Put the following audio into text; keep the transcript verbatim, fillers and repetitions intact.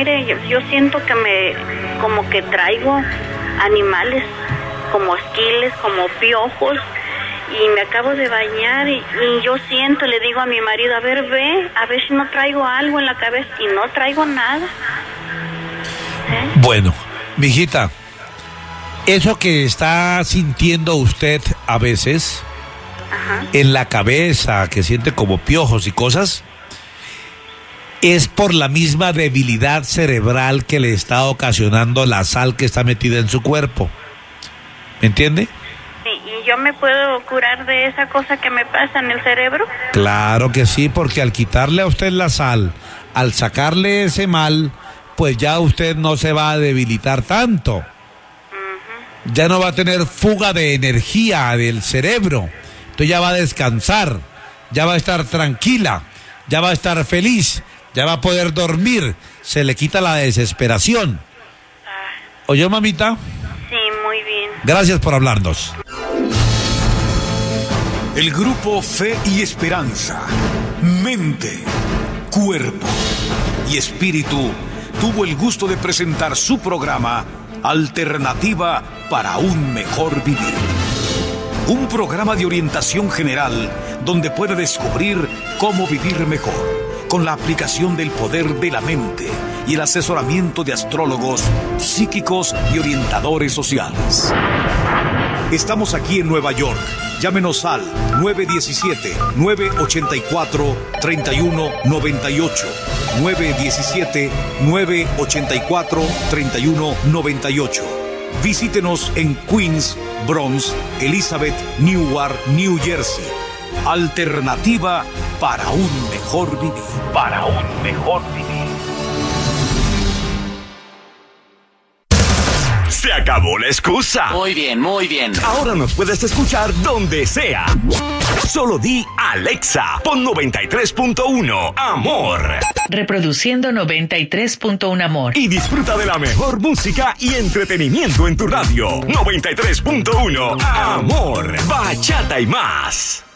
mire, yo, yo siento que me, como que traigo animales, como esquiles, como piojos, y me acabo de bañar y, y yo siento, le digo a mi marido, a ver, ve, a ver si no traigo algo en la cabeza, y no traigo nada. ¿Eh? Bueno, mijita, eso que está sintiendo usted a veces, ajá, en la cabeza, que siente como piojos y cosas, es por la misma debilidad cerebral que le está ocasionando la sal que está metida en su cuerpo. ¿Me entiende? Sí, ¿y yo me puedo curar de esa cosa que me pasa en el cerebro? Claro que sí, porque al quitarle a usted la sal, al sacarle ese mal, pues ya usted no se va a debilitar tanto. Uh-huh. Ya no va a tener fuga de energía del cerebro. Entonces ya va a descansar, ya va a estar tranquila, ya va a estar feliz, ya va a poder dormir, se le quita la desesperación. ¿Oyó, mamita? Sí, muy bien. Gracias por hablarnos. El grupo Fe y Esperanza, Mente, Cuerpo y Espíritu tuvo el gusto de presentar su programa Alternativa para un Mejor Vivir. Un programa de orientación general donde puede descubrir cómo vivir mejor, con la aplicación del poder de la mente y el asesoramiento de astrólogos, psíquicos y orientadores sociales. Estamos aquí en Nueva York. Llámenos al nueve uno siete, nueve ocho cuatro, tres uno nueve ocho, nueve uno siete, nueve ocho cuatro, tres uno nueve ocho. Visítenos en Queens, Bronx, Elizabeth, Newark, New Jersey. Alternativa para un mejor vivir. Para un mejor vivir. Se acabó la excusa. Muy bien, muy bien. Ahora nos puedes escuchar donde sea. Solo di Alexa, pon noventa y tres punto uno Amor. Reproduciendo noventa y tres punto uno Amor. Y disfruta de la mejor música y entretenimiento en tu radio. noventa y tres punto uno Amor. Bachata y más.